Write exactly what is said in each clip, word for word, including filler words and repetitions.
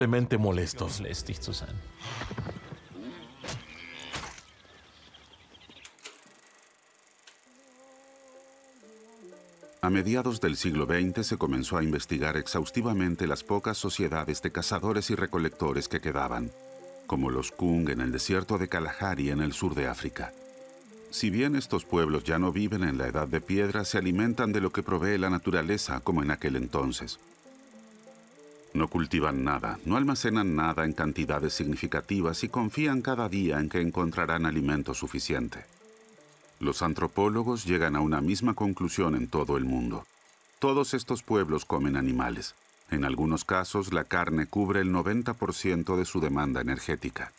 Realmente molestos. lästig zu sein. A mediados del siglo veinte se comenzó a investigar exhaustivamente las pocas sociedades de cazadores y recolectores que quedaban, como los Kung en el desierto de Kalahari en el sur de África. Si bien estos pueblos ya no viven en la edad de piedra, se alimentan de lo que provee la naturaleza como en aquel entonces. No cultivan nada, no almacenan nada en cantidades significativas y confían cada día en que encontrarán alimento suficiente. Los antropólogos llegan a una misma conclusión en todo el mundo. Todos estos pueblos comen animales. En algunos casos, la carne cubre el noventa por ciento de su demanda energética.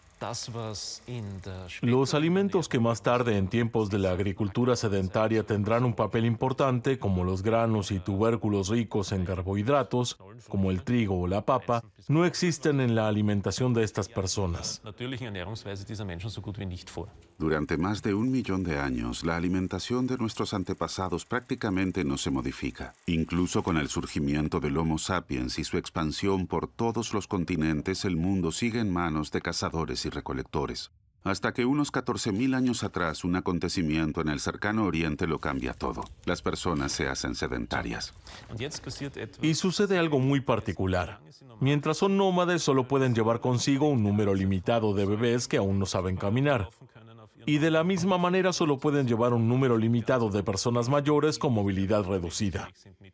Los alimentos que más tarde en tiempos de la agricultura sedentaria tendrán un papel importante, como los granos y tubérculos ricos en carbohidratos, como el trigo o la papa, no existen en la alimentación de estas personas. Durante más de un millón de años, la alimentación de nuestros antepasados prácticamente no se modifica. Incluso con el surgimiento del Homo sapiens y su expansión por todos los continentes, el mundo sigue en manos de cazadores y recolectores. Hasta que unos catorce mil años atrás, un acontecimiento en el cercano oriente lo cambia todo. Las personas se hacen sedentarias. Y sucede algo muy particular. Mientras son nómades, solo pueden llevar consigo un número limitado de bebés que aún no saben caminar. Y de la misma manera solo pueden llevar un número limitado de personas mayores con movilidad reducida.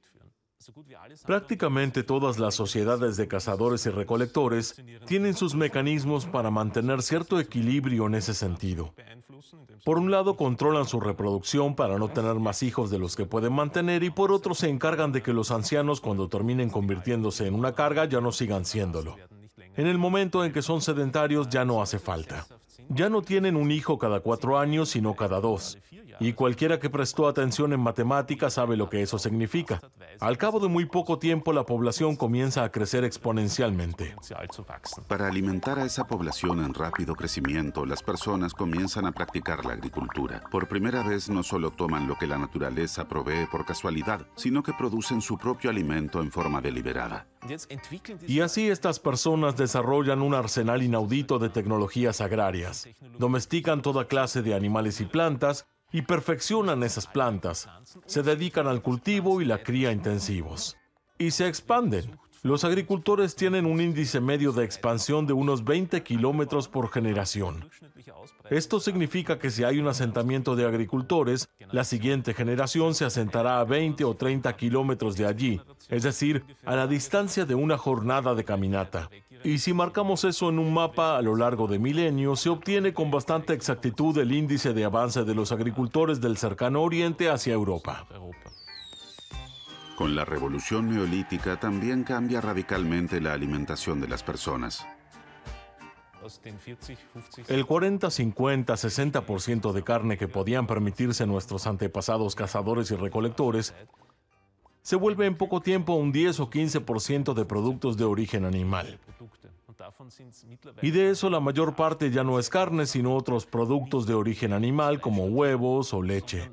Prácticamente todas las sociedades de cazadores y recolectores tienen sus mecanismos para mantener cierto equilibrio en ese sentido. Por un lado, controlan su reproducción para no tener más hijos de los que pueden mantener, y por otro se encargan de que los ancianos, cuando terminen convirtiéndose en una carga, ya no sigan siéndolo. En el momento en que son sedentarios ya no hace falta. Ya no tienen un hijo cada cuatro años, sino cada dos. Y cualquiera que prestó atención en matemáticas sabe lo que eso significa. Al cabo de muy poco tiempo, la población comienza a crecer exponencialmente. Para alimentar a esa población en rápido crecimiento, las personas comienzan a practicar la agricultura. Por primera vez, no solo toman lo que la naturaleza provee por casualidad, sino que producen su propio alimento en forma deliberada. Y así estas personas desarrollan un arsenal inaudito de tecnologías agrarias. Domestican toda clase de animales y plantas, y perfeccionan esas plantas. Se dedican al cultivo y la cría intensivos. Y se expanden. Los agricultores tienen un índice medio de expansión de unos veinte kilómetros por generación. Esto significa que si hay un asentamiento de agricultores, la siguiente generación se asentará a veinte o treinta kilómetros de allí, es decir, a la distancia de una jornada de caminata. Y si marcamos eso en un mapa a lo largo de milenios, se obtiene con bastante exactitud el índice de avance de los agricultores del cercano oriente hacia Europa. Con la revolución neolítica también cambia radicalmente la alimentación de las personas. El cuarenta, cincuenta, sesenta por ciento de carne que podían permitirse nuestros antepasados cazadores y recolectores se vuelve en poco tiempo un diez o quince por ciento de productos de origen animal. Y de eso la mayor parte ya no es carne, sino otros productos de origen animal como huevos o leche.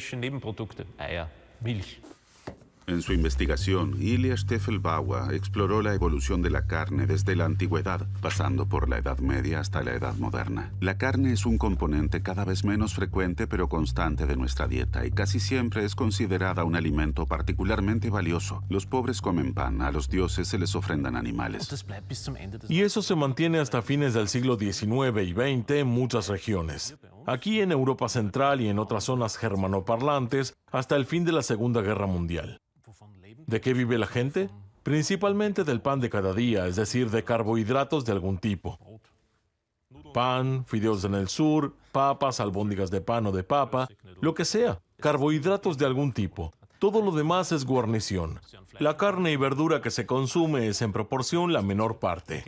En su investigación, Ilya Steffel-Bauer exploró la evolución de la carne desde la antigüedad, pasando por la Edad Media hasta la Edad Moderna. La carne es un componente cada vez menos frecuente pero constante de nuestra dieta y casi siempre es considerada un alimento particularmente valioso. Los pobres comen pan, a los dioses se les ofrendan animales. Y eso se mantiene hasta fines del siglo diecinueve y veinte en muchas regiones. Aquí en Europa Central y en otras zonas germanoparlantes hasta el fin de la Segunda Guerra Mundial. ¿De qué vive la gente? Principalmente del pan de cada día, es decir, de carbohidratos de algún tipo. Pan, fideos en el sur, papas, albóndigas de pan o de papa, lo que sea, carbohidratos de algún tipo. Todo lo demás es guarnición. La carne y verdura que se consume es en proporción la menor parte.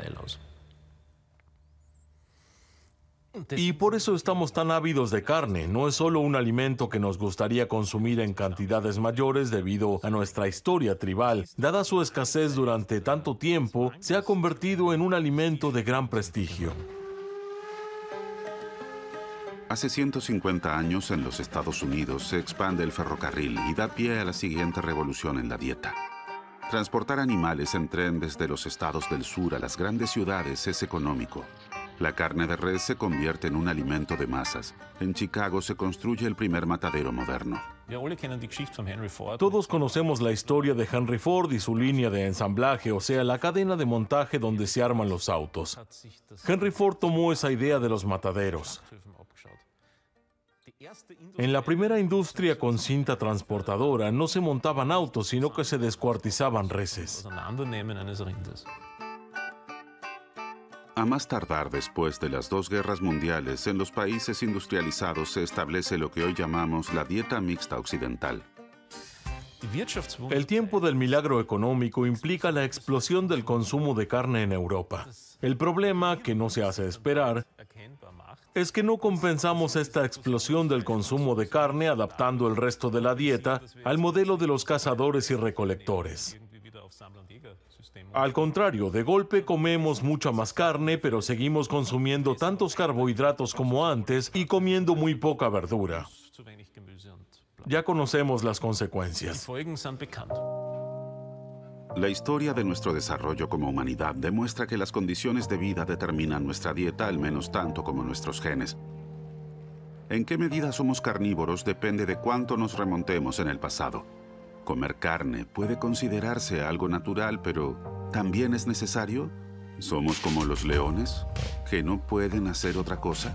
Y por eso estamos tan ávidos de carne. No es solo un alimento que nos gustaría consumir en cantidades mayores debido a nuestra historia tribal. Dada su escasez durante tanto tiempo, se ha convertido en un alimento de gran prestigio. Hace ciento cincuenta años en los Estados Unidos se expande el ferrocarril y da pie a la siguiente revolución en la dieta. Transportar animales en tren desde los estados del sur a las grandes ciudades es económico. La carne de res se convierte en un alimento de masas. En Chicago se construye el primer matadero moderno. Todos conocemos la historia de Henry Ford y su línea de ensamblaje, o sea, la cadena de montaje donde se arman los autos. Henry Ford tomó esa idea de los mataderos. En la primera industria con cinta transportadora no se montaban autos, sino que se descuartizaban reses. A más tardar después de las dos guerras mundiales, en los países industrializados se establece lo que hoy llamamos la dieta mixta occidental. El tiempo del milagro económico implica la explosión del consumo de carne en Europa. El problema, que no se hace esperar, es que no compensamos esta explosión del consumo de carne adaptando el resto de la dieta al modelo de los cazadores y recolectores. Al contrario, de golpe comemos mucha más carne, pero seguimos consumiendo tantos carbohidratos como antes y comiendo muy poca verdura. Ya conocemos las consecuencias. La historia de nuestro desarrollo como humanidad demuestra que las condiciones de vida determinan nuestra dieta al menos tanto como nuestros genes. En qué medida somos carnívoros depende de cuánto nos remontemos en el pasado. Comer carne puede considerarse algo natural, pero ¿también es necesario? ¿Somos como los leones, que no pueden hacer otra cosa?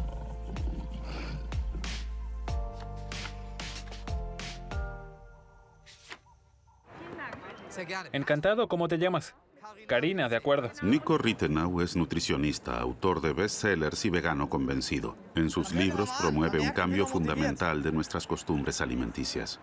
Encantado, ¿cómo te llamas? Karina, de acuerdo. Nico Rittenau es nutricionista, autor de bestsellers y vegano convencido. En sus libros promueve un cambio fundamental de nuestras costumbres alimenticias.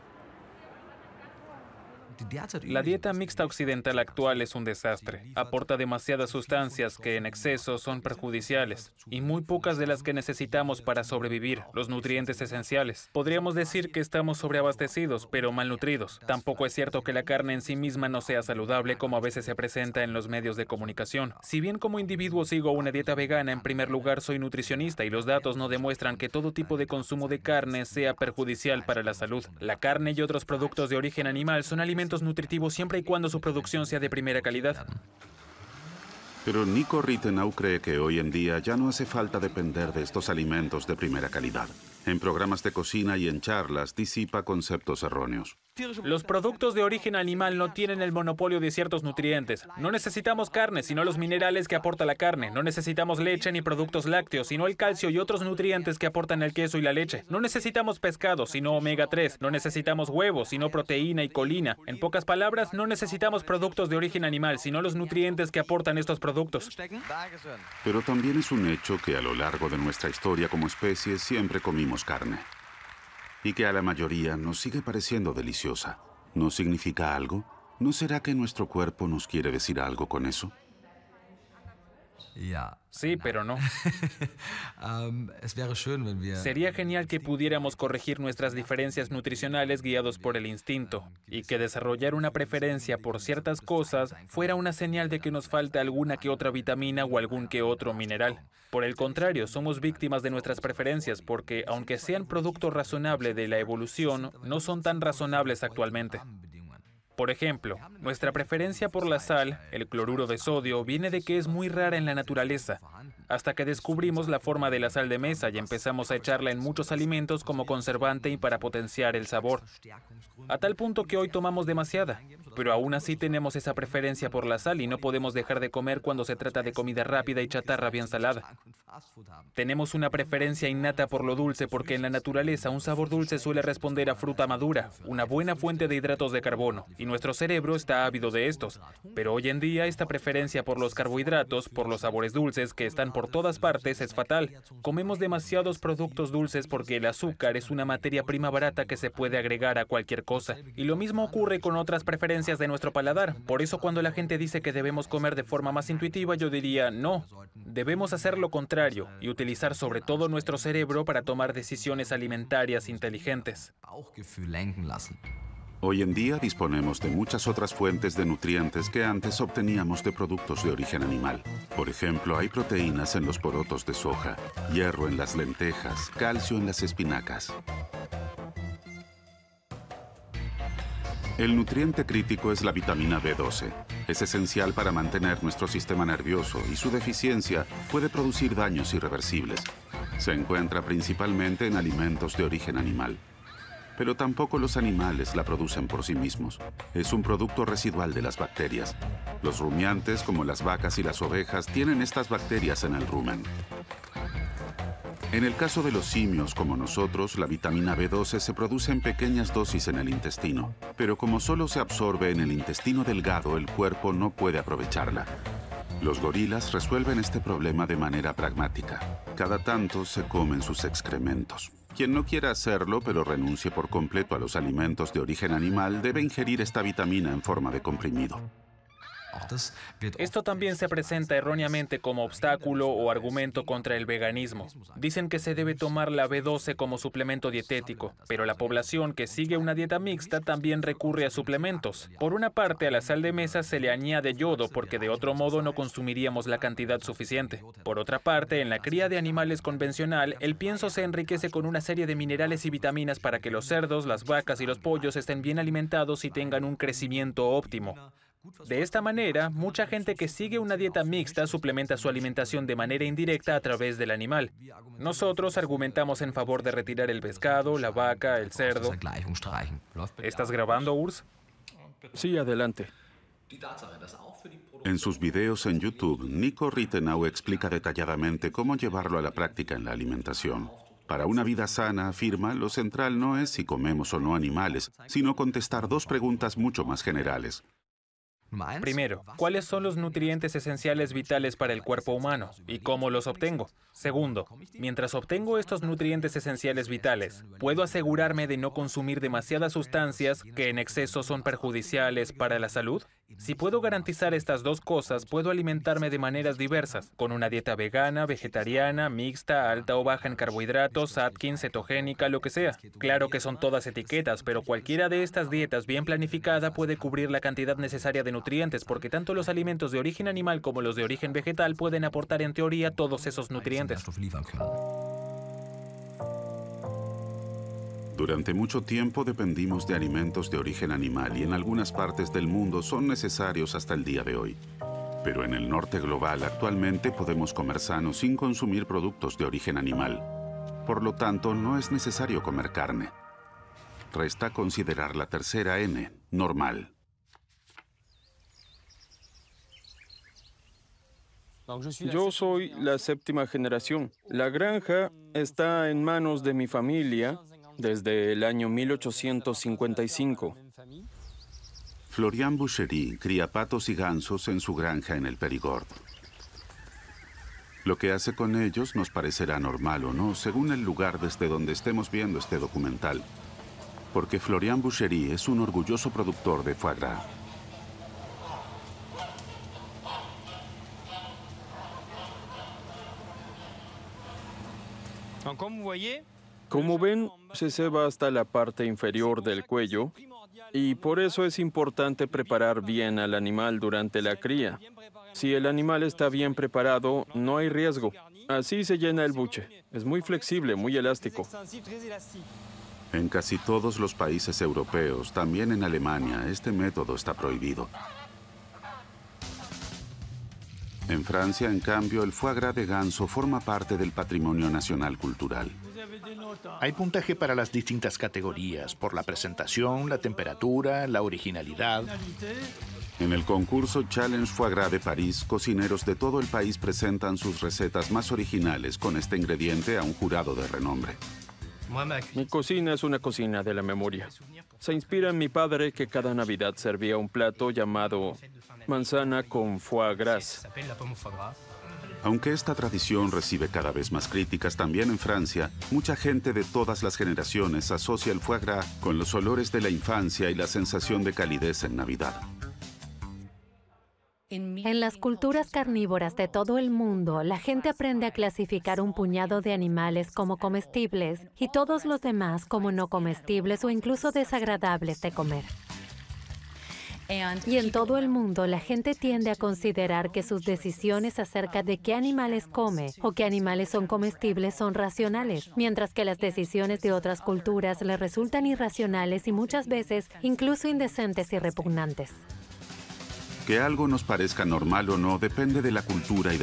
La dieta mixta occidental actual es un desastre. Aporta demasiadas sustancias que en exceso son perjudiciales y muy pocas de las que necesitamos para sobrevivir, los nutrientes esenciales. Podríamos decir que estamos sobreabastecidos, pero malnutridos. Tampoco es cierto que la carne en sí misma no sea saludable como a veces se presenta en los medios de comunicación. Si bien como individuo sigo una dieta vegana, en primer lugar soy nutricionista y los datos no demuestran que todo tipo de consumo de carne sea perjudicial para la salud. La carne y otros productos de origen animal son alimentos nutritivos siempre y cuando su producción sea de primera calidad. Pero Nico Rittenau cree que hoy en día ya no hace falta depender de estos alimentos de primera calidad. En programas de cocina y en charlas disipa conceptos erróneos. Los productos de origen animal no tienen el monopolio de ciertos nutrientes. No necesitamos carne, sino los minerales que aporta la carne. No necesitamos leche ni productos lácteos, sino el calcio y otros nutrientes que aportan el queso y la leche. No necesitamos pescado, sino omega tres. No necesitamos huevos, sino proteína y colina. En pocas palabras, no necesitamos productos de origen animal, sino los nutrientes que aportan estos productos. Pero también es un hecho que a lo largo de nuestra historia como especie siempre comimos carne. Y que a la mayoría nos sigue pareciendo deliciosa. ¿No significa algo? ¿No será que nuestro cuerpo nos quiere decir algo con eso? Sí, pero no. Sería genial que pudiéramos corregir nuestras diferencias nutricionales guiados por el instinto y que desarrollar una preferencia por ciertas cosas fuera una señal de que nos falta alguna que otra vitamina o algún que otro mineral. Por el contrario, somos víctimas de nuestras preferencias porque, aunque sean producto razonable de la evolución, no son tan razonables actualmente. Por ejemplo, nuestra preferencia por la sal, el cloruro de sodio, viene de que es muy rara en la naturaleza, hasta que descubrimos la forma de la sal de mesa y empezamos a echarla en muchos alimentos como conservante y para potenciar el sabor. A tal punto que hoy tomamos demasiada, pero aún así tenemos esa preferencia por la sal y no podemos dejar de comer cuando se trata de comida rápida y chatarra bien salada. Tenemos una preferencia innata por lo dulce porque en la naturaleza un sabor dulce suele responder a fruta madura, una buena fuente de hidratos de carbono, y nuestro cerebro está ávido de estos. Pero hoy en día esta preferencia por los carbohidratos, por los sabores dulces que están por todas partes es fatal. Comemos demasiados productos dulces porque el azúcar es una materia prima barata que se puede agregar a cualquier cosa. Y lo mismo ocurre con otras preferencias de nuestro paladar. Por eso cuando la gente dice que debemos comer de forma más intuitiva, yo diría no. Debemos hacer lo contrario y utilizar sobre todo nuestro cerebro para tomar decisiones alimentarias inteligentes. Hoy en día disponemos de muchas otras fuentes de nutrientes que antes obteníamos de productos de origen animal. Por ejemplo, hay proteínas en los porotos de soja, hierro en las lentejas, calcio en las espinacas. El nutriente crítico es la vitamina B doce. Es esencial para mantener nuestro sistema nervioso y su deficiencia puede producir daños irreversibles. Se encuentra principalmente en alimentos de origen animal. Pero tampoco los animales la producen por sí mismos. Es un producto residual de las bacterias. Los rumiantes, como las vacas y las ovejas, tienen estas bacterias en el rumen. En el caso de los simios, como nosotros, la vitamina B doce se produce en pequeñas dosis en el intestino. Pero como solo se absorbe en el intestino delgado, el cuerpo no puede aprovecharla. Los gorilas resuelven este problema de manera pragmática. Cada tanto se comen sus excrementos. Quien no quiera hacerlo, pero renuncie por completo a los alimentos de origen animal, debe ingerir esta vitamina en forma de comprimido. Esto también se presenta erróneamente como obstáculo o argumento contra el veganismo. Dicen que se debe tomar la B doce como suplemento dietético, pero la población que sigue una dieta mixta también recurre a suplementos. Por una parte, a la sal de mesa se le añade yodo porque de otro modo no consumiríamos la cantidad suficiente. Por otra parte, en la cría de animales convencional, el pienso se enriquece con una serie de minerales y vitaminas para que los cerdos, las vacas y los pollos estén bien alimentados y tengan un crecimiento óptimo. De esta manera, mucha gente que sigue una dieta mixta suplementa su alimentación de manera indirecta a través del animal. Nosotros argumentamos en favor de retirar el pescado, la vaca, el cerdo. ¿Estás grabando, Urs? Sí, adelante. En sus videos en YouTube, Nico Rittenau explica detalladamente cómo llevarlo a la práctica en la alimentación. Para una vida sana, afirma, lo central no es si comemos o no animales, sino contestar dos preguntas mucho más generales. Primero, ¿cuáles son los nutrientes esenciales vitales para el cuerpo humano y cómo los obtengo? Segundo, mientras obtengo estos nutrientes esenciales vitales, ¿puedo asegurarme de no consumir demasiadas sustancias que en exceso son perjudiciales para la salud? Si puedo garantizar estas dos cosas, puedo alimentarme de maneras diversas, con una dieta vegana, vegetariana, mixta, alta o baja en carbohidratos, Atkins, cetogénica, lo que sea. Claro que son todas etiquetas, pero cualquiera de estas dietas bien planificada puede cubrir la cantidad necesaria de nutrientes, porque tanto los alimentos de origen animal como los de origen vegetal pueden aportar en teoría todos esos nutrientes. Durante mucho tiempo dependimos de alimentos de origen animal y en algunas partes del mundo son necesarios hasta el día de hoy. Pero en el norte global actualmente podemos comer sano sin consumir productos de origen animal. Por lo tanto, no es necesario comer carne. Resta considerar la tercera N, normal. Yo soy la séptima generación. La granja está en manos de mi familia desde el año mil ochocientos cincuenta y cinco. Florian Boucherie cría patos y gansos en su granja en el Périgord. Lo que hace con ellos nos parecerá normal o no, según el lugar desde donde estemos viendo este documental. Porque Florian Boucherie es un orgulloso productor de foie gras. Como ven, se ceba hasta la parte inferior del cuello y por eso es importante preparar bien al animal durante la cría. Si el animal está bien preparado, no hay riesgo. Así se llena el buche. Es muy flexible, muy elástico. En casi todos los países europeos, también en Alemania, este método está prohibido. En Francia, en cambio, el foie gras de ganso forma parte del patrimonio nacional cultural. Hay puntaje para las distintas categorías, por la presentación, la temperatura, la originalidad. En el concurso Challenge Foie Gras de París, cocineros de todo el país presentan sus recetas más originales con este ingrediente a un jurado de renombre. Mi cocina es una cocina de la memoria. Se inspira en mi padre, que cada Navidad servía un plato llamado manzana con foie gras. Aunque esta tradición recibe cada vez más críticas también en Francia, mucha gente de todas las generaciones asocia el foie gras con los olores de la infancia y la sensación de calidez en Navidad. En las culturas carnívoras de todo el mundo, la gente aprende a clasificar un puñado de animales como comestibles y todos los demás como no comestibles o incluso desagradables de comer. Y en todo el mundo, la gente tiende a considerar que sus decisiones acerca de qué animales come o qué animales son comestibles son racionales, mientras que las decisiones de otras culturas le resultan irracionales y muchas veces incluso indecentes y repugnantes. Que algo nos parezca normal o no depende de la cultura y